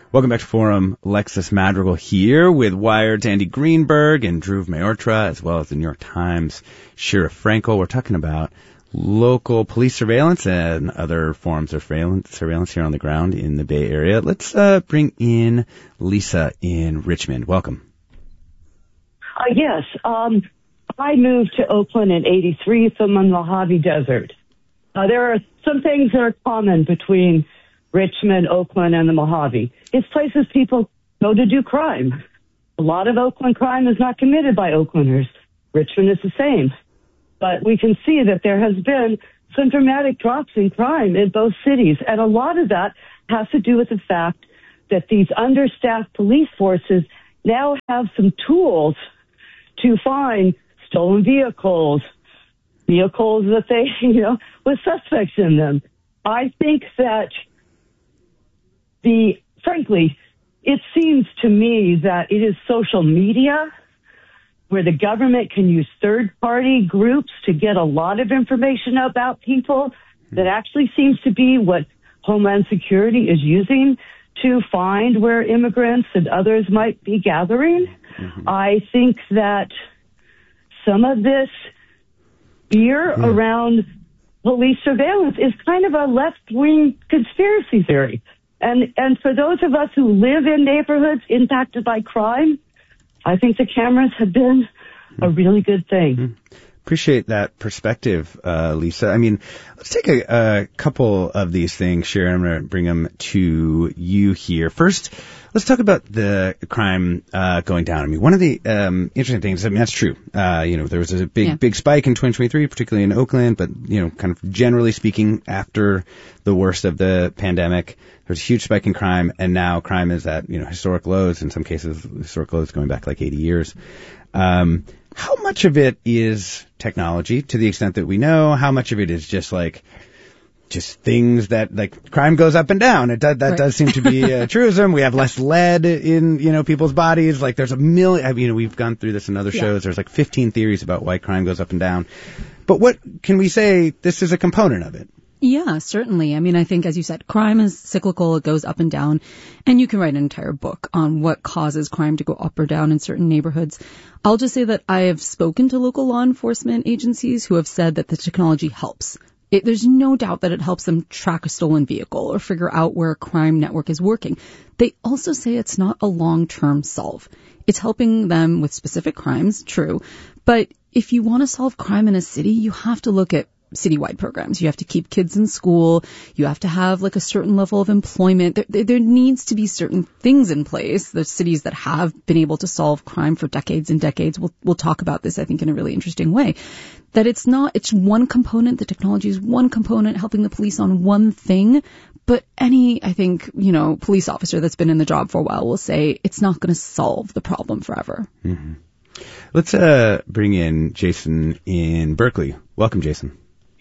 Welcome back to Forum. Alexis Madrigal here with Wired's Andy Greenberg and Dhruv Malhotra, as well as the New York Times' Shira Frankel. We're talking about local police surveillance and other forms of surveillance here on the ground in the Bay Area. Let's bring in Lisa in Richmond. Welcome. Yes. I moved to Oakland in '83 from the Mojave Desert. There are some things that are common between Richmond, Oakland, and the Mojave. It's places people go to do crime. A lot of Oakland crime is not committed by Oaklanders. Richmond is the same. But we can see that there has been some dramatic drops in crime in both cities. And a lot of that has to do with the fact that these understaffed police forces now have some tools to find stolen vehicles that they, with suspects in them. I think that frankly, it seems to me that it is social media where the government can use third-party groups to get a lot of information about people. That actually seems to be what Homeland Security is using to find where immigrants and others might be gathering. Mm-hmm. I think that some of this fear around police surveillance is kind of a left-wing conspiracy theory. And for those of us who live in neighborhoods impacted by crime, I think the cameras have been a really good thing. Appreciate that perspective, Lisa. I mean, let's take a couple of these things, Shira. I'm going to bring them to you here. First, let's talk about the crime going down. I mean, one of the interesting things, I mean, that's true. There was a big spike in 2023, particularly in Oakland, but, kind of generally speaking, after the worst of the pandemic, there's a huge spike in crime, and now crime is at, historic lows, in some cases, historic lows going back like 80 years. How much of it is technology, to the extent that we know? How much of it is just things that, like, crime goes up and down? That does seem to be a truism. We have less lead in, people's bodies. Like, there's a million, we've gone through this in other shows. There's like 15 theories about why crime goes up and down. But what can we say this is a component of it? Yeah, certainly. I mean, I think, as you said, crime is cyclical. It goes up and down. And you can write an entire book on what causes crime to go up or down in certain neighborhoods. I'll just say that I have spoken to local law enforcement agencies who have said that the technology helps. There's no doubt that it helps them track a stolen vehicle or figure out where a crime network is working. They also say it's not a long-term solve. It's helping them with specific crimes, true. But if you want to solve crime in a city, you have to look at citywide programs. You have to keep kids in school. You have to have like a certain level of employment. There needs to be certain things in place. There's cities that have been able to solve crime for decades and decades. We'll talk about this, I think, in a really interesting way. That it's one component. The technology is one component helping the police on one thing. But I think, police officer that's been in the job for a while will say it's not going to solve the problem forever. Mm-hmm. Let's bring in Jason in Berkeley. Welcome, Jason.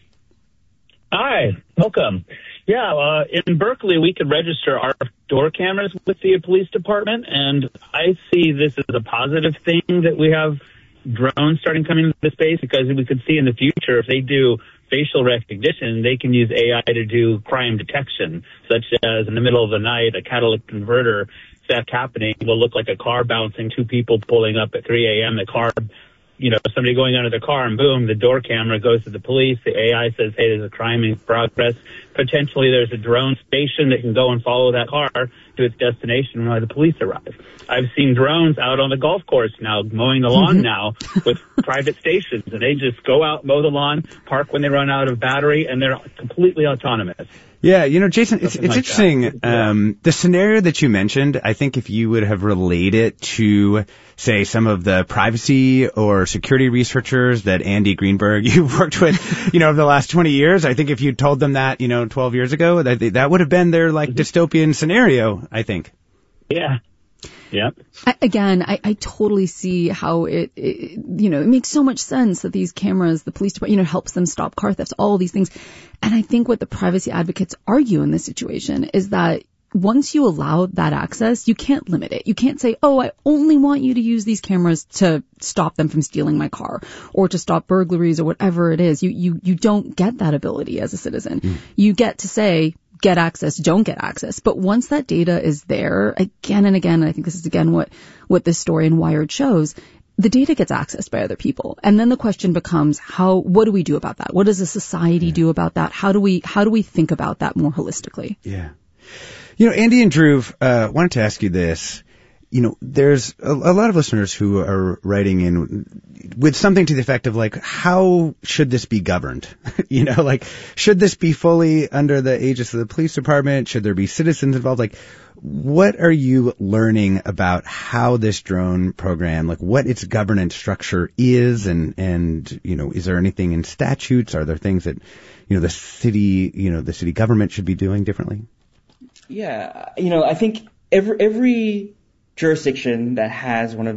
Hi, welcome. Yeah, in Berkeley, we could register our door cameras with the police department, and I see this as a positive thing that we have drones starting coming into the space, because we could see in the future if they do facial recognition, they can use AI to do crime detection, such as in the middle of the night, a catalytic converter theft happening will look like a car bouncing, two people pulling up at 3 a.m., the car, somebody going under the car, and boom, the door camera goes to the police. The AI says, hey, there's a crime in progress. Potentially there's a drone station that can go and follow that car to its destination while the police arrive. I've seen drones out on the golf course now, mowing the lawn now with private stations, and they just go out, mow the lawn, park when they run out of battery, and they're completely autonomous. Yeah, Jason, it's interesting. The scenario that you mentioned, I think if you would have relayed it to, say, some of the privacy or security researchers that Andy Greenberg you've worked with, over the last 20 years, I think if you told them that, 12 years ago, that would have been their, dystopian scenario, I think. Yeah. Yeah. I totally see how it makes so much sense that these cameras, the police department, helps them stop car thefts, all these things. And I think what the privacy advocates argue in this situation is that once you allow that access, you can't limit it. You can't say, I only want you to use these cameras to stop them from stealing my car or to stop burglaries or whatever it is. You don't get that ability as a citizen. You get to say, get access, don't get access. But once that data is there, again and again, and I think this is again what this story in Wired shows, the data gets accessed by other people. And then the question becomes, what do we do about that? What does a society do about that? How do we think about that more holistically? Yeah. Andy and Dhruv, wanted to ask you this. There's a lot of listeners who are writing in with something to the effect of like, how should this be governed? Should this be fully under the aegis of the police department? Should there be citizens involved? Like, what are you learning about how this drone program, like what its governance structure is? And, is there anything in statutes? Are there things that, the city government should be doing differently? Yeah. I think every jurisdiction that has one of